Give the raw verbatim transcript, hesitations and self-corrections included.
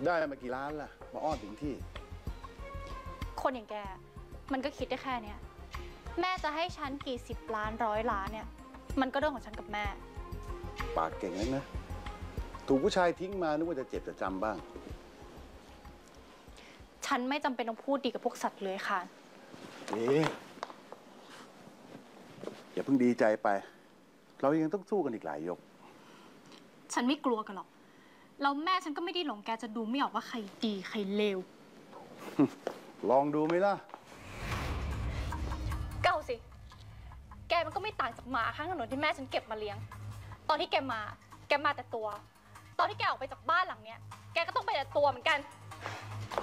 ได้มากี่ล้านล่ะ มาอ้อนถึงที่คนอย่างแกมันก็คิดได้แค่เนี้ยแม่จะให้ฉันกี่สิบล้านร้อยล้านเนี่ยมันก็เรื่องของฉันกับแม่ปากเก่งนักนะ ถูกผู้ชายทิ้งมานึกว่าจะเจ็บจะจำบ้างฉันไม่จำเป็นต้องพูดดีกับพวกสัตว์เลื้อยคลานเอ๊ะอย่าเพิ่งดีใจไป เรายังต้องสู้กันอีกหลายยกฉันไม่กลัวกันหรอกแล้วแม่ฉันก็ไม่ได้หลงแกจะดูไม่ออกว่าใครดีใครเลวลองดูไหมล่ะเก้าสิ แกมันก็ไม่ต่างจากหมาข้างถนนที่แม่ฉันเก็บมาเลี้ยง ตอนที่แกมา แกมาแต่ตัว ตอนที่แกออกไปจากบ้านหลังเนี้ย แกก็ต้องไปแต่ตัวเหมือนกัน